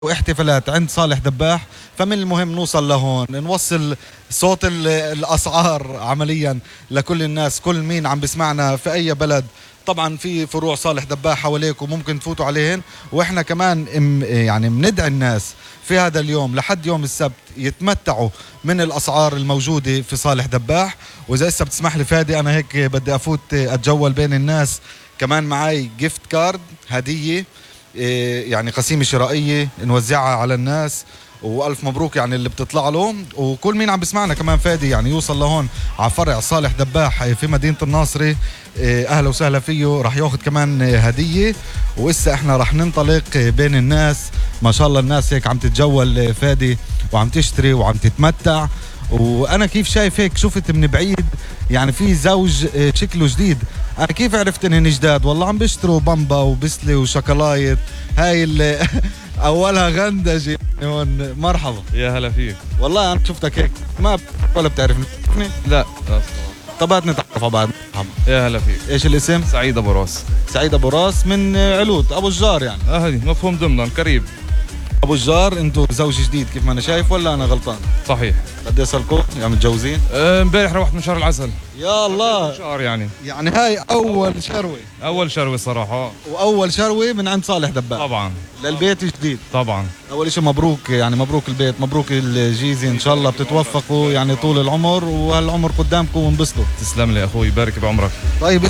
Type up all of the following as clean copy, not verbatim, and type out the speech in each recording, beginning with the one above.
واحتفالات عند صالح دباح، فمن المهم نوصل لهون نوصل صوت الأسعار عمليا لكل الناس، كل مين عم بسمعنا في أي بلد. طبعا في فروع صالح دباح حواليك وممكن تفوتوا عليهن، واحنا كمان يعني بندعي الناس في هذا اليوم لحد يوم السبت يتمتعوا من الأسعار الموجودة في صالح دباح. وإذا هسه بتسمح لي فادي، أنا هيك بدي أفوت أتجول بين الناس، كمان معي جيفت كارد هدية، يعني قسيمة شرائية نوزعها على الناس، والف مبروك يعني اللي بتطلع له. وكل مين عم بسمعنا كمان فادي يعني يوصل لهون على فرع صالح دباح في مدينة الناصري، اهلا وسهلا فيه، راح ياخذ كمان هدية. وإسا احنا راح ننطلق بين الناس، ما شاء الله الناس هيك عم تتجول فادي وعم تشتري وعم تتمتع. وانا كيف شايف هيك، شفت من بعيد يعني في زوج شكله جديد، انا كيف عرفت انهن جداد؟ والله عم بيشتروا بامبا وبسلي وشوكولايت، هاي اللي اولها غندجه هون. مرحبا، يا هلا فيك. والله انا شفتك هيك ما ولا بتعرفني؟ لا طب هات نتعرف على بعض. مرحبا، يا هلا فيك. ايش الاسم؟ سعيد ابو راس. سعيد ابو راس من علوت ابو الجار يعني. هذه مفهوم ضمنا قريب. ابو الجار، انتوا زوج جديد كيف ما انا شايف ولا انا غلطان؟ صحيح. قد صار لكم يعني متجوزين؟ امبارح روحت من شهر العسل. يا الله، شهر يعني هاي اول شروه. اول شروه صراحه. واول شروه من عند صالح دباح طبعا. للبيت الجديد. طبعا. اول شيء مبروك، يعني مبروك البيت، مبروك الجيزه، ان شاء الله بتتوفقوا يعني طول العمر، وهالعمر قدامكم وانبسطوا. تسلم لي اخوي، يبارك بعمرك. طيب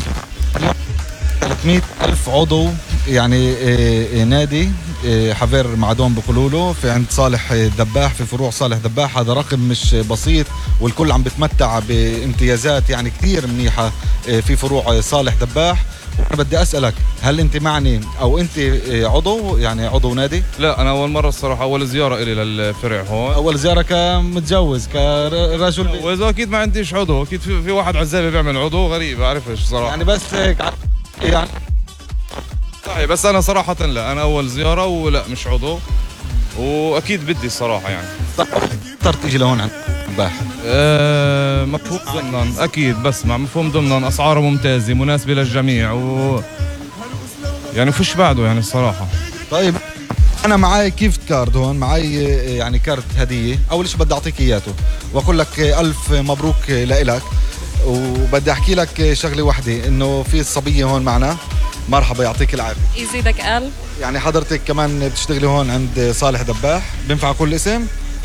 300,000 عضو يعني نادي حفير معدون بقولوا له في عند صالح دباح، في فروع صالح دباح. هذا رقم مش بسيط، والكل عم بتمتع بامتيازات يعني كثير منيحة في فروع صالح دباح. وانا بدي اسالك، هل انت معني او انت عضو يعني عضو نادي؟ لا، انا اول مره الصراحه، اول زياره الي للفرع هون. اول زياره كمتجوز كرجل بيت. واذا اكيد ما عنديش عضو، اكيد في واحد عزابي بيعمل عضو غريب، بعرفش صراحه يعني بس هيك يعني صحيح. بس انا صراحه لا، انا اول زياره ولا مش عضو، واكيد بدي الصراحه يعني. اخترت تيجي لهون عند دباح؟ مفهوم ضمنا اكيد، بسمع مفهوم ضمنا، اسعاره ممتازه مناسبه للجميع، يعني فيش بعده يعني الصراحه. طيب انا معي كيفت كارد هون، معي يعني كارت هديه. اول شيء بدي اعطيك اياته واقول لك الف مبروك لإلك. وبدي احكي لك شغله واحده، انه في الصبيه هون معنا. مرحبا، يعطيك العافيه. يزيدك ألف. يعني حضرتك كمان بتشتغلي هون عند صالح دباح، بينفع اكل اسم؟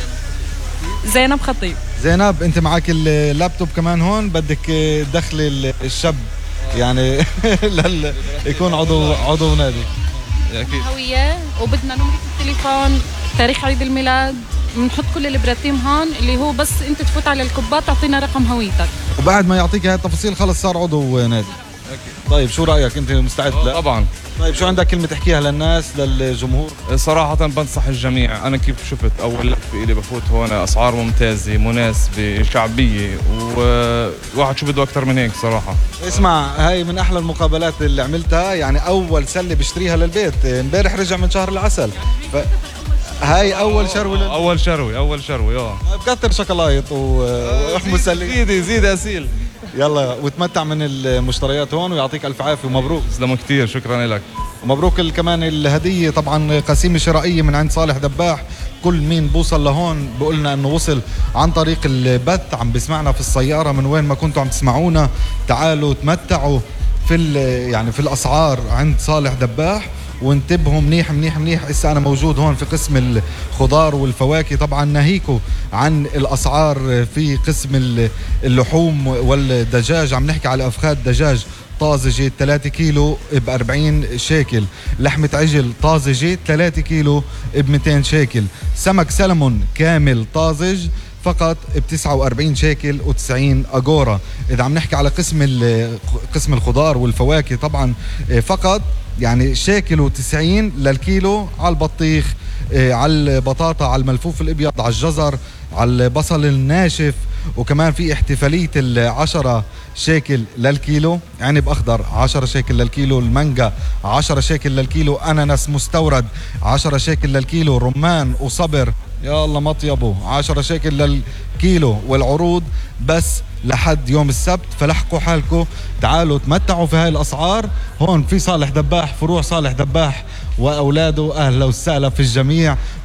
زينب خطيب. زينب، انت معك اللابتوب كمان هون، بدك تدخلي الشاب يعني يكون عضو نادي. اكيد. هوية، وبدنا نمرة التليفون، تاريخ عيد الميلاد، بنحط كل البراتيم هون، اللي هو بس انت تفوت على الكوبات تعطينا رقم هويتك، وبعد ما يعطيك هاي التفاصيل خلص صار عضو نادي. اكيد. طيب شو رايك، انت مستعد؟ لا طبعا. طيب شو عندك كلمه تحكيها للناس للجمهور؟ صراحة بنصح الجميع، أنا كيف شفت أول لفة إلي بفوت هون، أسعار ممتازة مناسبة شعبية، وواحد شو بده أكثر من هيك صراحة. اسمع، هاي من أحلى المقابلات اللي عملتها، يعني أول سلة بشتريها للبيت، امبارح رجع من شهر العسل، هاي أول شروة أول شروة بكتر شوكولايت ومسلي. زيد أسيل. يلا وتمتع من المشتريات هون، ويعطيك ألف عافية ومبروك. تسلم كثير، شكرا لك. ومبروك كمان الهدية، طبعا قسيمة شرائية من عند صالح دباح. كل مين بوصل لهون بقولنا انه وصل عن طريق البث، عم بسمعنا في السيارة، من وين ما كنتوا عم تسمعونا، تعالوا تمتعوا في يعني في الأسعار عند صالح دباح. وانتبهوا منيح منيح منيح، هسه انا موجود هون في قسم الخضار والفواكه. طبعا ناهيكوا عن الاسعار في قسم اللحوم والدجاج، عم نحكي على افخاذ دجاج طازجة 3 كيلو ب 40 شيكل، لحمة عجل طازجة 3 كيلو ب 200 شيكل، سمك سلمون كامل طازج فقط ب 49 شيكل و90 أجورة. إذا عم نحكي على قسم الخضار والفواكه، طبعا فقط يعني شيكل و90 للكيلو على البطيخ، على البطاطا، على الملفوف الابيض، على الجزر، على البصل الناشف. وكمان في احتفالية 10 شيكل للكيلو، عنب اخضر 10 شيكل للكيلو، المانجا 10 شيكل للكيلو، اناناس مستورد 10 شيكل للكيلو، رمان وصبر يا الله مطيبه 10 شيكل للكيلو. والعروض بس لحد يوم السبت، فلحقوا حالكم، تعالوا تمتعوا في هاي الاسعار هون في صالح دباح، فروع صالح دباح. وأولاده. أهلا وسهلا في الجميع.